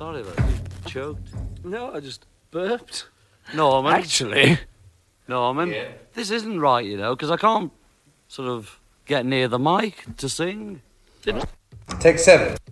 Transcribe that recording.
sorry, but you choked. No, I just burped. Norman. Actually. Norman, this isn't right, you know, because I can't sort of get near the mic to sing. Take 7.